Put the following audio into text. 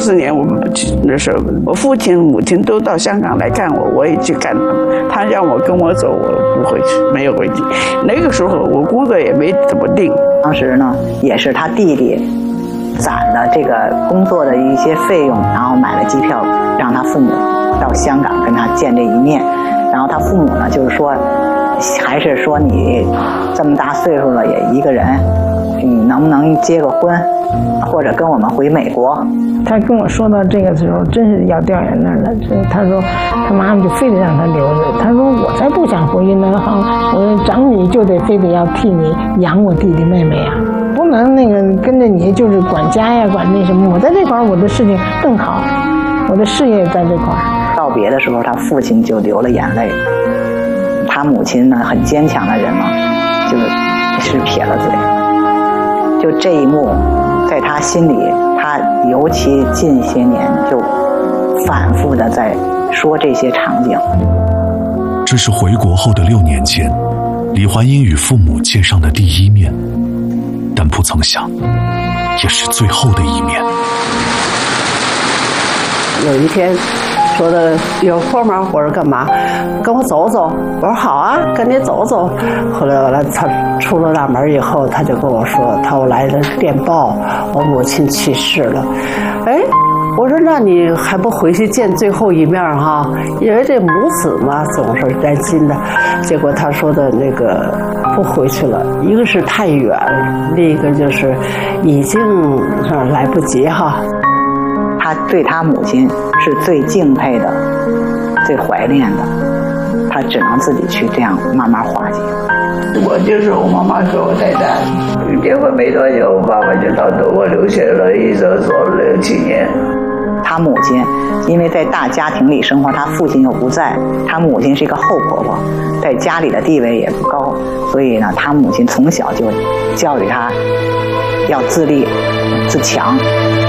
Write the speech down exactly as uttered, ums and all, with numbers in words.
四年我们去的时候，我父亲母亲都到香港来看我，我也去看他们。他让我跟我走，我不回去，没有回去。那个时候我工作也没怎么定。 当时呢，也是他弟弟攒了这个工作的一些费用，然后买了机票，让他父母到香港跟他见这一面。然后他父母呢，就是说，还是说你这么大岁数了也一个人，你能不能结个婚，或者跟我们回美国？ 他跟我说到这个时候，真是要掉眼泪了。他说他妈妈就非得让他留着，他说我才不想回去呢，我长你就得非得要替你养我弟弟妹妹呀，不能那个跟着你就是管家呀，管那什么。我在这块我的事情更好，我的事业在这块。 道别的时候，他父亲就流了眼泪。他母亲呢，很坚强的人嘛，就是撇了嘴。就这一幕，在他心里，他尤其近些年就反复的在说这些场景。 这是回国后的六年间，李焕英与父母见上的第一面，但不曾想，也是最后的一面。 有一天说的有空吗？我说干嘛？跟我走走。我说好啊，跟你走走。后来完了，他出了大门以后，他就跟我说，他我来的电报，我母亲去世了。哎，我说那你还不回去见最后一面哈？因为这母子嘛，总是担心的。结果他说的那个不回去了，一个是太远，另一个就是已经来不及哈。 他对他母亲是最敬佩的，最怀念的，他只能自己去这样慢慢化解。 我就是我妈妈给我带大的，结婚没多久，我爸爸就到德国留学了，一直走了六七年。 他母亲因为在大家庭里生活，他父亲又不在，他母亲是一个后婆婆，在家里的地位也不高，所以呢，他母亲从小就教育他要自立自强。